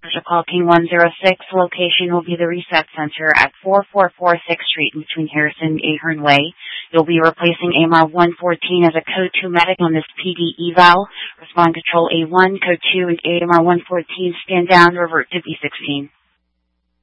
Call King 106. Location will be the Reset Center at 4446 Street between Harrison and Ahern Way. You'll be replacing AMR 114 as a Code 2 medic on this PD eval. Respond Control A1, Code 2, and AMR 114 stand down, revert to B16.